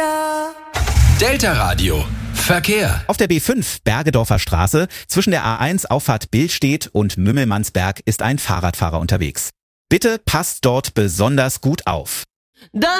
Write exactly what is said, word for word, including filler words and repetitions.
Delta Radio. Verkehr. Auf der B fünf Bergedorfer Straße zwischen der A eins Auffahrt Billstedt und Mümmelmannsberg ist ein Fahrradfahrer unterwegs. Bitte passt dort besonders gut auf.